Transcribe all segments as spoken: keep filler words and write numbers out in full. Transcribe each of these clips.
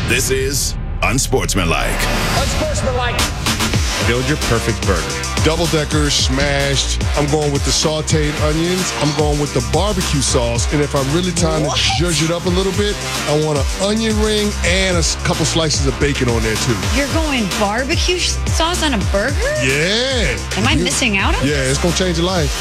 This is Unsportsmanlike. Unsportsmanlike. Build your perfect burger. Double-decker, smashed. I'm going with the sauteed onions. I'm going with the barbecue sauce. And if I'm really trying what? to judge it up a little bit, I want an onion ring and a couple slices of bacon on there, too. You're going barbecue sauce on a burger? Yeah. Am I you, missing out on Yeah, this? it's going to change your life.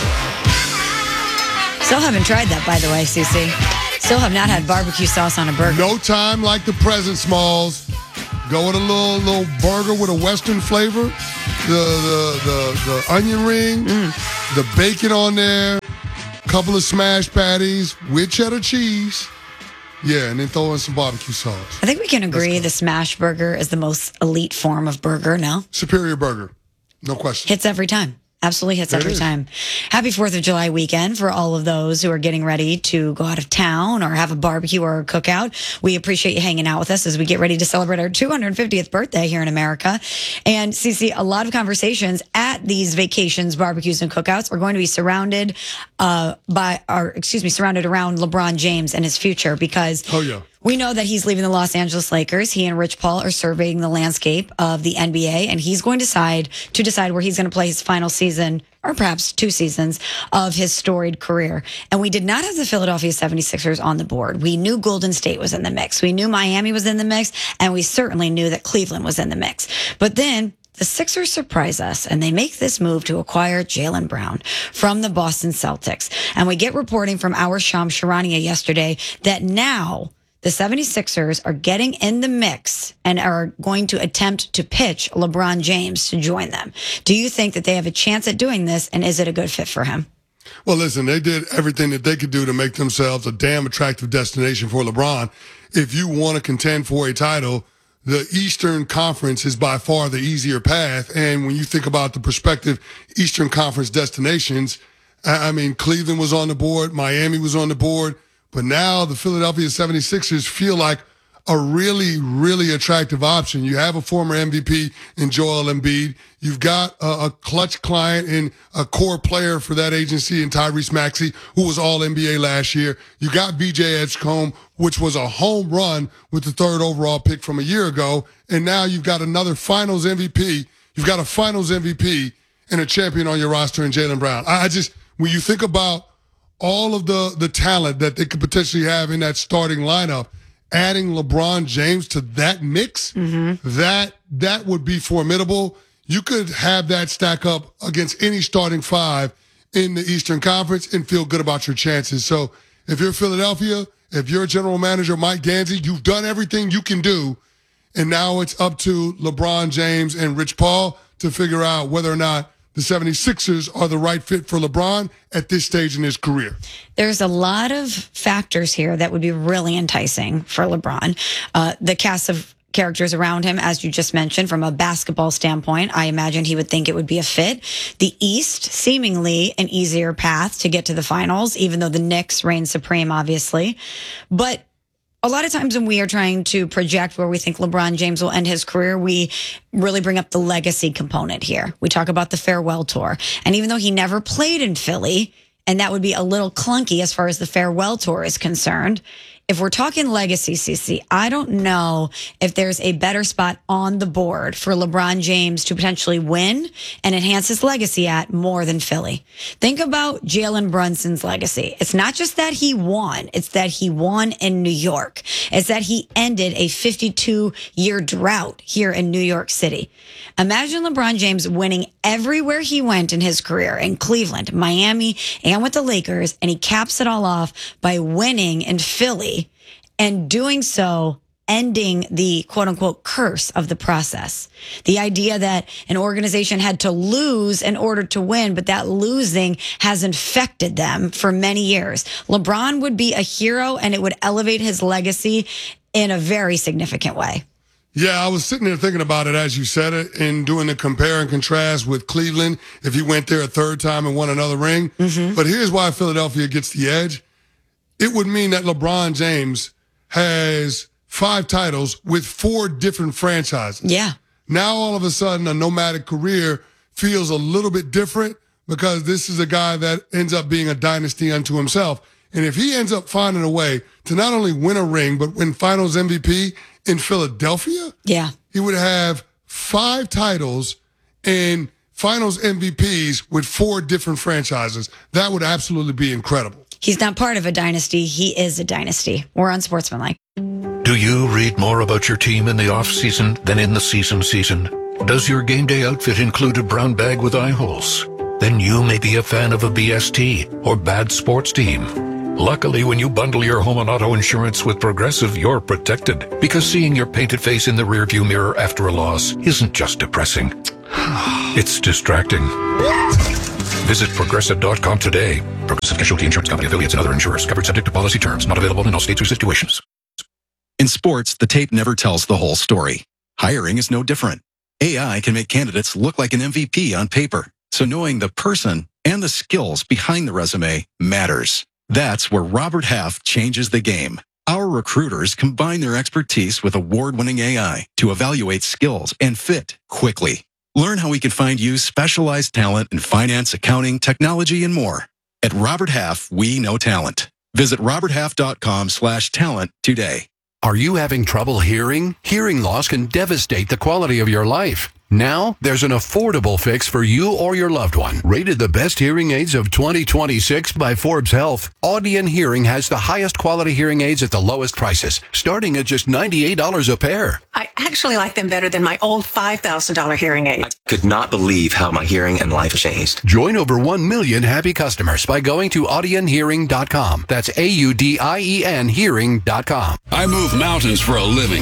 Still haven't tried that, by the way, Cece. Still have not had barbecue sauce on a burger. No time like the present, Smalls. Go with a little little burger with a Western flavor. The the the, the onion ring, mm. the bacon on there, couple of smashed patties with cheddar cheese. Yeah, and then throw in some barbecue sauce. I think we can agree the smash burger is the most elite form of burger, no? Superior burger. No question. Hits every time. Absolutely hits There every time. Happy fourth of July weekend for all of those who are getting ready to go out of town or have a barbecue or a cookout. We appreciate you hanging out with us as we get ready to celebrate our two hundred fiftieth birthday here in America. And Cece, a lot of conversations at these vacations, barbecues, and cookouts are going to be surrounded uh, by, or excuse me, surrounded around LeBron James and his future because Oh, yeah. we know that he's leaving the Los Angeles Lakers. He and Rich Paul are surveying the landscape of the N B A, and he's going to decide to decide where he's going to play his final season, or perhaps two seasons, of his storied career. And we did not have the Philadelphia seventy-sixers on the board. We knew Golden State was in the mix. We knew Miami was in the mix, and we certainly knew that Cleveland was in the mix. But then the Sixers surprise us, and they make this move to acquire Jaylen Brown from the Boston Celtics. And we get reporting from our Shams Charania yesterday that now the seventy-sixers are getting in the mix and are going to attempt to pitch LeBron James to join them. Do you think that they have a chance at doing this, and is it a good fit for him? Well, listen, they did everything that they could do to make themselves a damn attractive destination for LeBron. If you want to contend for a title, the Eastern Conference is by far the easier path. And when you think about the prospective Eastern Conference destinations, I mean, Cleveland was on the board, Miami was on the board. But now the Philadelphia seventy-sixers feel like a really, really attractive option. You have a former M V P in Joel Embiid. You've got a, a clutch client and a core player for that agency in Tyrese Maxey, who was all N B A last year. You got V J Edgecombe, which was a home run with the third overall pick from a year ago. And now you've got another finals M V P. You've got a finals M V P and a champion on your roster in Jaylen Brown. I, I just, when you think about all of the, the talent that they could potentially have in that starting lineup, adding LeBron James to that mix, mm-hmm. that that would be formidable. You could have that stack up against any starting five in the Eastern Conference and feel good about your chances. So if you're Philadelphia, if you're general manager Mike Danzy, you've done everything you can do, and now it's up to LeBron James and Rich Paul to figure out whether or not the seventy-sixers are the right fit for LeBron at this stage in his career. There's a lot of factors here that would be really enticing for LeBron. Uh, the cast of characters around him, as you just mentioned, from a basketball standpoint, I imagine he would think it would be a fit. The East, seemingly an easier path to get to the finals, even though the Knicks reign supreme, obviously. But a lot of times when we are trying to project where we think LeBron James will end his career, we really bring up the legacy component here. We talk about the farewell tour. And even though he never played in Philly, and that would be a little clunky as far as the farewell tour is concerned, if we're talking legacy, Cece, I don't know if there's a better spot on the board for LeBron James to potentially win and enhance his legacy at more than Philly. Think about Jalen Brunson's legacy. It's not just that he won. It's that he won in New York. It's that he ended a fifty-two year drought here in New York City. Imagine LeBron James winning everywhere he went in his career, in Cleveland, Miami, and with the Lakers, and he caps it all off by winning in Philly, and doing so, ending the quote-unquote curse of the process. The idea that an organization had to lose in order to win, but that losing has infected them for many years. LeBron would be a hero, and it would elevate his legacy in a very significant way. Yeah, I was sitting there thinking about it as you said it and doing the compare and contrast with Cleveland if he went there a third time and won another ring. Mm-hmm. But here's why Philadelphia gets the edge. It would mean that LeBron James has five titles with four different franchises. Yeah. Now, all of a sudden, a nomadic career feels a little bit different because this is a guy that ends up being a dynasty unto himself. And if he ends up finding a way to not only win a ring, but win finals M V P in Philadelphia. Yeah. He would have five titles and finals M V Ps with four different franchises. That would absolutely be incredible. He's not part of a dynasty. He is a dynasty. We're Unsportsmanlike. Do you read more about your team in the off-season than in the season season? Does your game day outfit include a brown bag with eye holes? Then you may be a fan of a B S T or bad sports team. Luckily, when you bundle your home and auto insurance with Progressive, you're protected. Because seeing your painted face in the rearview mirror after a loss isn't just depressing. It's distracting. Visit Progressive dot com today. Progressive Casualty Insurance Company, affiliates, and other insurers. Covered subject to policy terms. Not available in all states or situations. In sports, the tape never tells the whole story. Hiring is no different. A I can make candidates look like an M V P on paper. So knowing the person and the skills behind the resume matters. That's where Robert Half changes the game. Our recruiters combine their expertise with award-winning A I to evaluate skills and fit quickly. Learn how we can find you specialized talent in finance, accounting, technology, and more. At Robert Half, we know talent. Visit robert half dot com slash talent today. Are you having trouble hearing? Hearing loss can devastate the quality of your life. Now, there's an affordable fix for you or your loved one. Rated the best hearing aids of twenty twenty-six by Forbes Health, Audion Hearing has the highest quality hearing aids at the lowest prices, starting at just ninety-eight dollars a pair. I actually like them better than my old five thousand dollars hearing aid. I could not believe how my hearing and life changed. Join over one million happy customers by going to audion hearing dot com. That's A U D I E N hearing dot com. I move mountains for a living.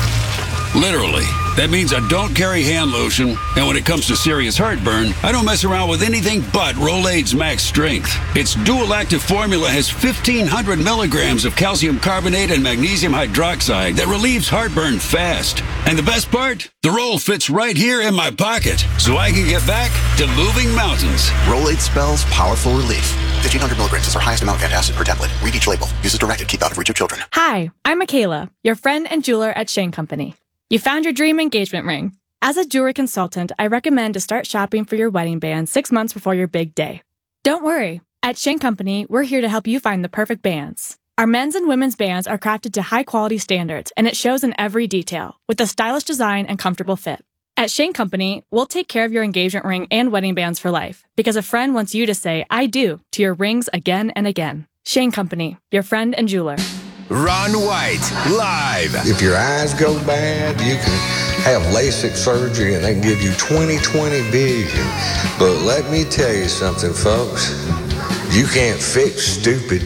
Literally. That means I don't carry hand lotion, and when it comes to serious heartburn, I don't mess around with anything but Rolaids Max Strength. Its dual-active formula has fifteen hundred milligrams of calcium carbonate and magnesium hydroxide that relieves heartburn fast. And the best part? The roll fits right here in my pocket, so I can get back to moving mountains. Rolaids spells powerful relief. fifteen hundred milligrams is our highest amount of antacid per tablet. Read each label. Use as directed. Keep out of reach of children. Hi, I'm Michaela, your friend and jeweler at Shane Company. You found your dream engagement ring. As a jewelry consultant, I recommend to start shopping for your wedding band six months before your big day. Don't worry. At Shane Company, we're here to help you find the perfect bands. Our men's and women's bands are crafted to high-quality standards, and it shows in every detail, with a stylish design and comfortable fit. At Shane Company, we'll take care of your engagement ring and wedding bands for life, because a friend wants you to say, I do, to your rings again and again. Shane Company, your friend and jeweler. Ron White, live. If your eyes go bad, you can have LASIK surgery and they can give you twenty twenty vision. But let me tell you something, folks. You can't fix stupid.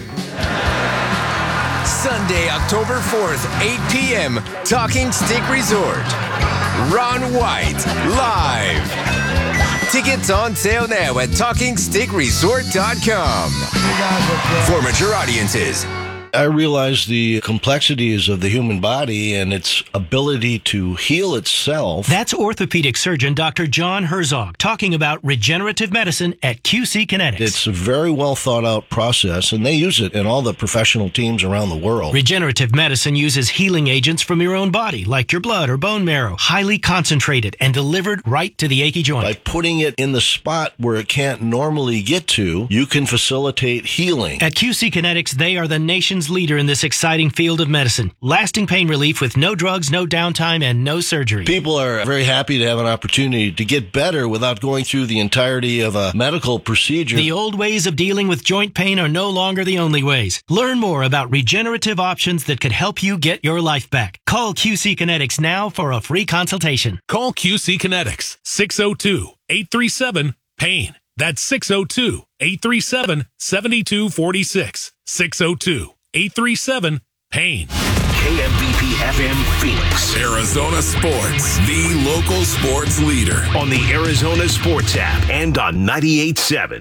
Sunday, October fourth, eight p.m., Talking Stick Resort. Ron White, live. Tickets on sale now at talking stick resort dot com. For mature audiences. I realize the complexities of the human body and its ability to heal itself. That's orthopedic surgeon Doctor John Herzog talking about regenerative medicine at Q C Kinetics. It's a very well thought out process, and they use it in all the professional teams around the world. Regenerative medicine uses healing agents from your own body, like your blood or bone marrow, highly concentrated and delivered right to the achy joint. By putting it in the spot where it can't normally get to, you can facilitate healing. At Q C Kinetics, they are the nation's leader in this exciting field of medicine. Lasting pain relief with no drugs, no downtime, and no surgery. People are very happy to have an opportunity to get better without going through the entirety of a medical procedure. The old ways of dealing with joint pain are no longer the only ways. Learn more about regenerative options that could help you get your life back. Call Q C Kinetics now for a free consultation. Call Q C Kinetics, six oh two, eight three seven, PAIN. That's six oh two, eight three seven, seven two four six. six oh two, eight three seven, PAIN. K M B P F M Phoenix. Arizona Sports, the local sports leader. On the Arizona Sports app and on ninety-eight point seven.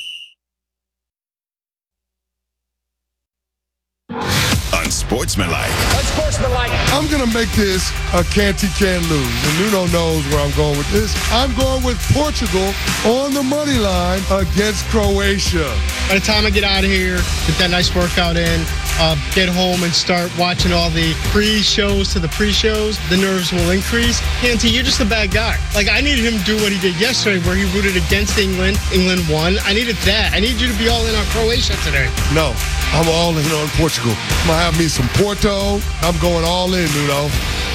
Unsportsmanlike. Unsportsmanlike. I'm going to make this a can't he can't lose. And Nuno knows where I'm going with this. I'm going with Portugal on the money line against Croatia. By the time I get out of here, get that nice workout in, uh, get home and start watching all the pre-shows to the pre-shows, the nerves will increase. Canty, you're just a bad guy. Like, I needed him to do what he did yesterday where he rooted against England. England won. I needed that. I need you to be all in on Croatia today. No, I'm all in on Portugal. I'm going to have me some Porto. I'm going all in, Nuno.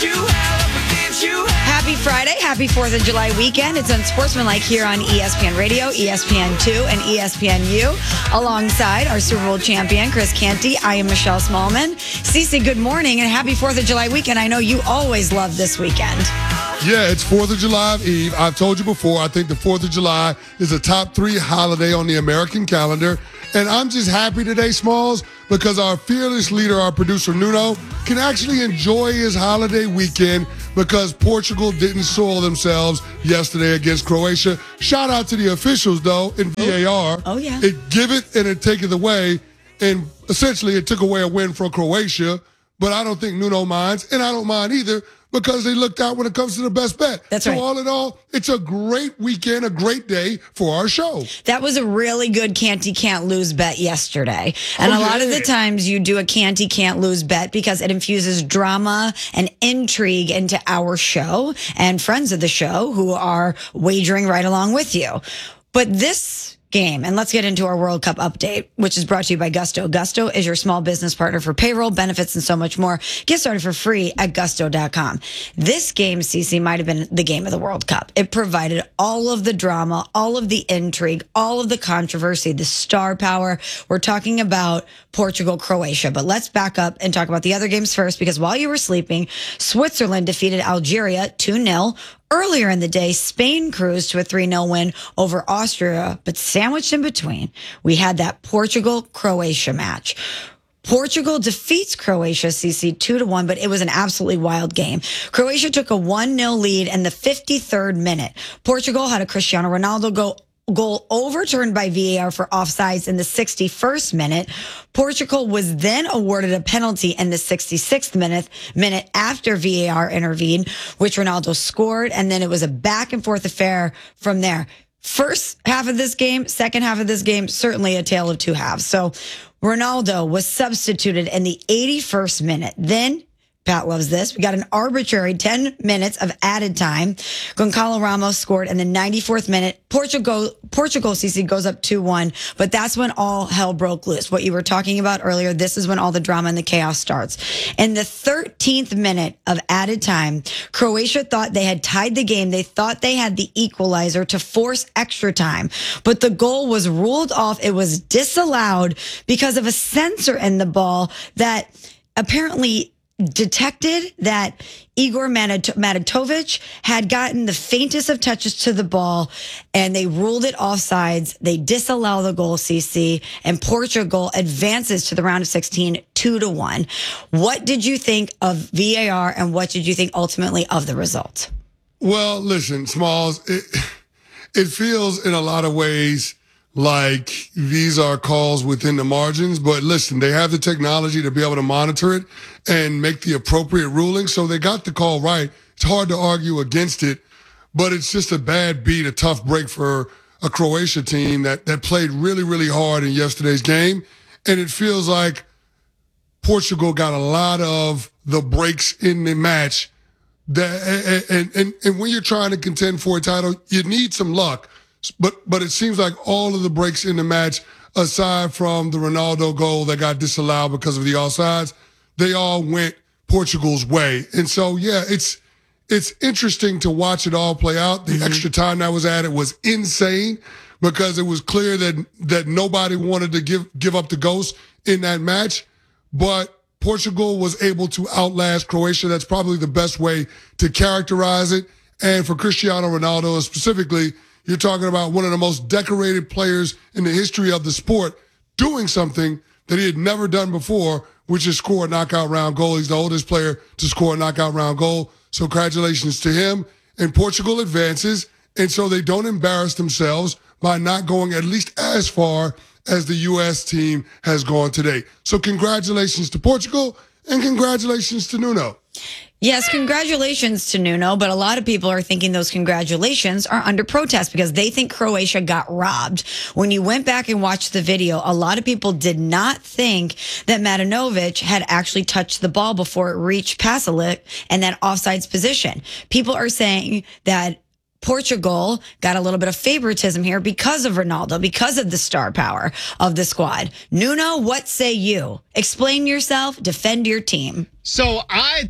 Happy Friday. Happy fourth of July weekend. It's Unsportsmanlike here on E S P N Radio, E S P N two, and E S P N U. Alongside our Super Bowl champion, Chris Canty, I am Michelle Smallman. Cece, good morning and happy fourth of July weekend. I know you always love this weekend. Yeah, it's fourth of July Eve. I've told you before, I think the fourth of July is a top three holiday on the American calendar. And I'm just happy today, Smalls, because our fearless leader, our producer, Nuno, can actually enjoy his holiday weekend because Portugal didn't soil themselves yesterday against Croatia. Shout out to the officials, though, in V A R. Oh, yeah. It give it and it take it away. And essentially, it took away a win for Croatia. But I don't think Nuno minds, and I don't mind either, because they looked out when it comes to the best bet. That's so right. all in all, it's a great weekend, a great day for our show. That was a really good Canty Can't Lose bet yesterday. And Oh, a lot yeah. of the times you do a Canty Can't Lose bet because it infuses drama and intrigue into our show and friends of the show who are wagering right along with you. But this game, and let's get into our World Cup update, which is brought to you by Gusto. Gusto is your small business partner for payroll, benefits, and so much more. Get started for free at gusto dot com. This game, Cece, might have been the game of the World Cup. It provided all of the drama, all of the intrigue, all of the controversy, the star power. We're talking about Portugal, Croatia, but let's back up and talk about the other games first, because while you were sleeping, Switzerland defeated Algeria two nil. Earlier in the day, Spain cruised to a three nil win over Austria, but sandwiched in between, we had that Portugal-Croatia match. Portugal defeats Croatia, C C, two to one, but it was an absolutely wild game. Croatia took a one nil lead in the fifty-third minute. Portugal had a Cristiano Ronaldo goal goal overturned by V A R for offsides in the sixty-first minute. Portugal was then awarded a penalty in the sixty-sixth minute, minute after V A R intervened, which Ronaldo scored, and then it was a back and forth affair from there. First half of this game, second half of this game, certainly a tale of two halves. So Ronaldo was substituted in the eighty-first minute. Then Pat loves this. We got an arbitrary ten minutes of added time. Goncalo Ramos scored in the ninety-fourth minute. Portugal, Portugal, C C goes up two one, but that's when all hell broke loose. What you were talking about earlier, this is when all the drama and the chaos starts. In the thirteenth minute of added time, Croatia thought they had tied the game. They thought they had the equalizer to force extra time, but the goal was ruled off. It was disallowed because of a sensor in the ball that apparently detected that Igor Matatovic had gotten the faintest of touches to the ball, and they ruled it offsides. They disallow the goal, C C, and Portugal advances to the round of sixteen, two to one. What did you think of V A R, and what did you think ultimately of the result? Well, listen, Smalls, it, it feels in a lot of ways like these are calls within the margins, but listen, they have the technology to be able to monitor it and make the appropriate ruling. So they got the call right. It's hard to argue against it, but it's just a bad beat, a tough break for a Croatia team that, that played really, really hard in yesterday's game. And it feels like Portugal got a lot of the breaks in the match. That, and, and, and when you're trying to contend for a title, you need some luck. But but it seems like all of the breaks in the match, aside from the Ronaldo goal that got disallowed because of the offsides, they all went Portugal's way. And so, yeah, it's it's interesting to watch it all play out. The mm-hmm. extra time that was added was insane because it was clear that that nobody wanted to give give up the ghost in that match. But Portugal was able to outlast Croatia. That's probably the best way to characterize it. And for Cristiano Ronaldo specifically, you're talking about one of the most decorated players in the history of the sport doing something that he had never done before, which is score a knockout round goal. He's the oldest player to score a knockout round goal. So congratulations to him. And Portugal advances, and so they don't embarrass themselves by not going at least as far as the U S team has gone today. So congratulations to Portugal, and congratulations to Nuno. Yes, congratulations to Nuno, but a lot of people are thinking those congratulations are under protest because they think Croatia got robbed. When you went back and watched the video, a lot of people did not think that Matanovic had actually touched the ball before it reached Pasalic and that offsides position. People are saying that Portugal got a little bit of favoritism here because of Ronaldo, because of the star power of the squad. Nuno, what say you? Explain yourself, defend your team. So I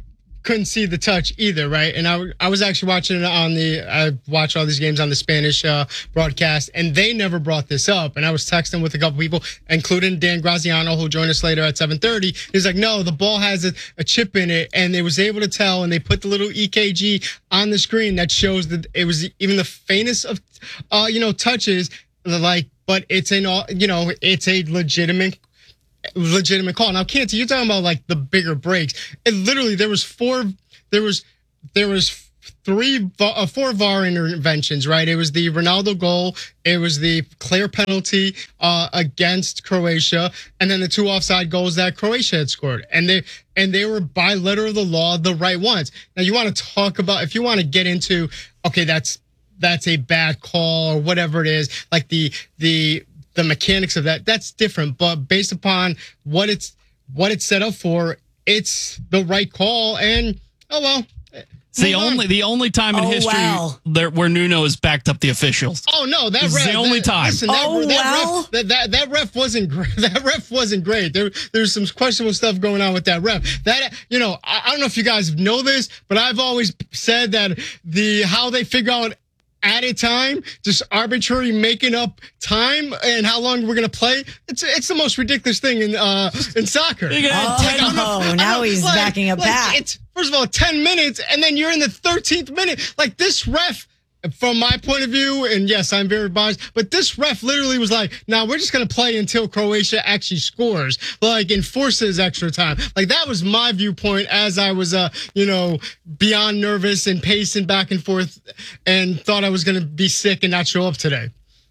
couldn't see the touch either, right? And I, I was actually watching it on the, I watch all these games on the Spanish uh, broadcast, and they never brought this up. And I was texting with a couple people, including Dan Graziano, who'll join us later at seven thirty. He's like, no, the ball has a, a chip in it, and they was able to tell, and they put the little E K G on the screen that shows that it was even the faintest of, uh, you know, touches, like, but it's an, you know, it's a legitimate legitimate call. Now, Canty, you're talking about like the bigger breaks. It literally, there was four, there was, there was three, uh, four V A R interventions, right? It was the Ronaldo goal. It was the clear penalty uh, against Croatia, and then the two offside goals that Croatia had scored. And they, and they were by letter of the law, the right ones. Now, you want to talk about, if you want to get into, okay, that's, that's a bad call or whatever it is, like the, the, the mechanics of that, that's different. But based upon what it's what it's set up for, it's the right call. And oh well, it's the only the only time in oh, history well. there, where Nuno has backed up the officials. Oh no, that this ref, is the only that, time. Listen, that, oh, that, well. ref, that, that that ref wasn't great. That ref wasn't great. There there's some questionable stuff going on with that ref. That you know, I, I don't know if you guys know this, but I've always said that the how they figure out at a time, just arbitrarily making up time and how long we're gonna play. It's it's the most ridiculous thing in uh in soccer. Oh, like, I don't know, I don't now know, he's like, backing up like, back. It's first of all ten minutes, and then you're in the thirteenth minute. Like this ref, from my point of view, and yes, I'm very biased, but this ref literally was like, "Now we're just gonna play until Croatia actually scores, like enforces extra time." Like that was my viewpoint as I was, uh, you know, beyond nervous and pacing back and forth, and thought I was gonna be sick and not show up today.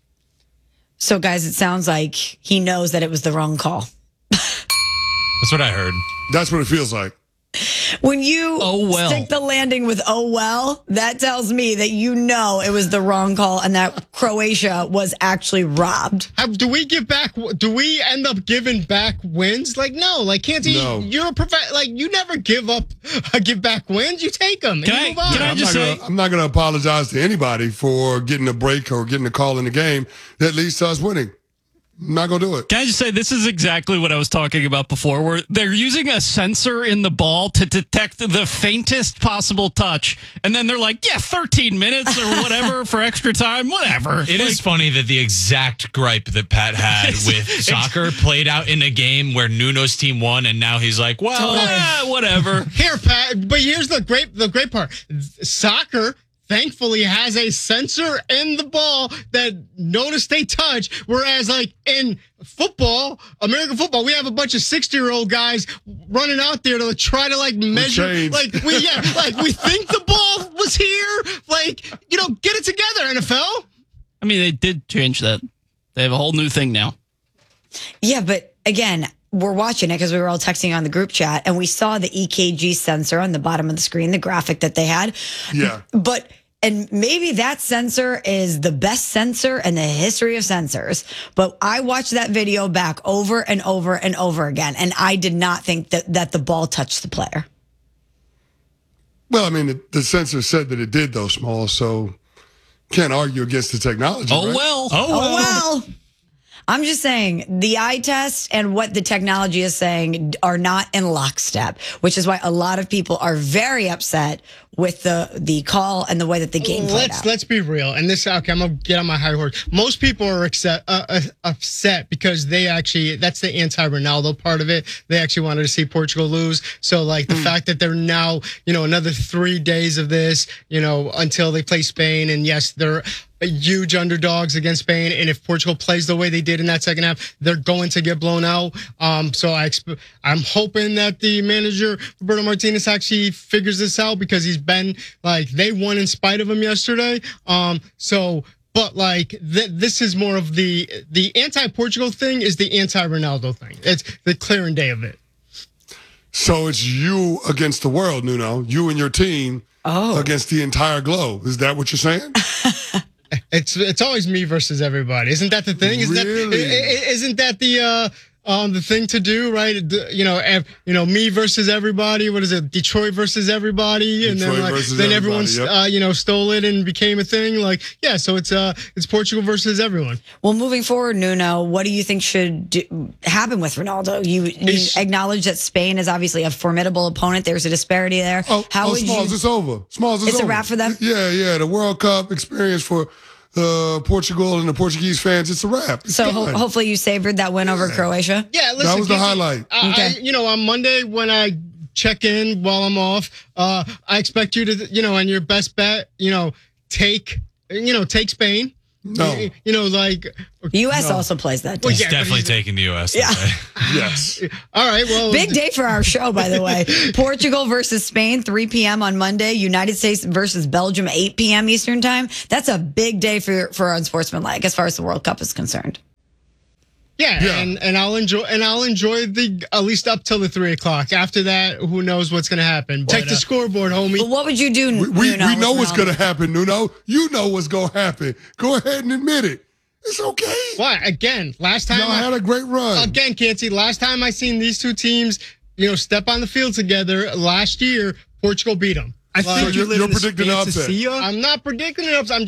So, guys, it sounds like he knows that it was the wrong call. That's what I heard. That's what it feels like. When you oh, well. stick the landing with "oh well," that tells me that you know it was the wrong call and that Croatia was actually robbed. How, do we give back? Do we end up giving back wins? Like no, like Canty, no. you're a prof- like you never give up, uh, give back wins. You take them. Can I, can I I'm just not say? gonna, I'm not going to apologize to anybody for getting a break or getting a call in the game that leads to us winning. I'm not going to do it. Can I just say this is exactly what I was talking about before, where they're using a sensor in the ball to detect the faintest possible touch, and then they're like, yeah, thirteen minutes or whatever for extra time, whatever. It like, is funny that the exact gripe that Pat had with soccer played out in a game where Nuno's team won, and now he's like, well, eh, whatever. Here, Pat, but here's the great the great part. Soccer thankfully has a sensor in the ball that notice they touch, whereas like in football, American football, we have a bunch of sixty-year-old guys running out there to try to like measure, like we yeah, like we think the ball was here, like you know, get it together, N F L. I mean, they did change that. They have a whole new thing now. Yeah, but again, we're watching it because we were all texting on the group chat, and we saw the E K G sensor on the bottom of the screen, the graphic that they had. Yeah. But, and maybe that sensor is the best sensor in the history of sensors. But I watched that video back over and over and over again, and I did not think that, that the ball touched the player. Well, I mean, the, the sensor said that it did, though, Small, so can't argue against the technology. Oh, right? well. Oh, well. Oh, well. I'm just saying the eye test and what the technology is saying are not in lockstep, which is why a lot of people are very upset with the the call and the way that the game played let's, out. Let's be real. And this, okay, I'm going to get on my high horse. Most people are upset, uh, uh, upset because they actually, that's the anti-Ronaldo part of it. They actually wanted to see Portugal lose. So, like, the mm. fact that they're now, you know, another three days of this, you know, until they play Spain. And yes, they're huge underdogs against Spain, and if Portugal plays the way they did in that second half, they're going to get blown out. Um, so I exp- I'm hoping that the manager Roberto Martinez actually figures this out, because he's been like, they won in spite of him yesterday. Um, so. But like th- this is more of the the anti-Portugal thing is the anti-Ronaldo thing. It's the clear and day of it. So it's you against the world, Nuno. You and your team oh. against the entire globe. Is that what you're saying? It's it's always me versus everybody. Isn't that the thing? Isn't really? that isn't that the uh, um, the thing to do, right? The- You know, ev- you know, me versus everybody. What is it? Detroit versus everybody, and Detroit then like, versus then everybody, everyone, yep. uh, you know, stole it and became a thing. Like, yeah, so it's uh, it's Portugal versus everyone. Well, moving forward, Nuno, what do you think should do, happen with Ronaldo? You, you acknowledge that Spain is obviously a formidable opponent. There's a disparity there. Oh, How oh would Smalls, you? it's over. Smalls, it's, It's a over. wrap for them? Yeah, yeah. The World Cup experience for uh, Portugal and the Portuguese fans, it's a wrap. It's So ho- done. hopefully you savored that win over Croatia. Yeah, listen, That was the Casey, highlight. I, Okay. I, you know, on Monday when I check in while I'm off, uh, I expect you to, you know, and your best bet, you know, take, you know, take Spain. No. You, you know, like U S No. also plays that day. Well, He's yeah, but definitely he's- taking the U S. Yeah. today. Yes. All right, well, Big day for our show, by the way. Portugal versus Spain, three p.m. on Monday. United States versus Belgium, eight p.m. Eastern time. That's a big day for for Unsportsmanlike as far as the World Cup is concerned. Yeah, Yeah. and and I'll enjoy and I'll enjoy the at least up till the three o'clock. After that, who knows what's gonna happen? Check the scoreboard, homie. But what would you do? We, we, Nuno, we know with what's Ronaldo? going to happen, Nuno. You know what's going to happen. Go ahead and admit it. It's okay. Why? Again, last time Y'all I, had a great run. again, Canty, last time I seen these two teams, you know, step on the field together last year, Portugal beat them. I think you're, you're predicting an upset. I'm not predicting an upset. I'm